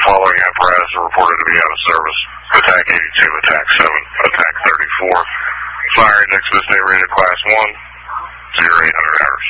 following apparatus are reported to be out of service. Attack 82, attack 7, attack 34. Fire index this day rated class 1, 0800 hours.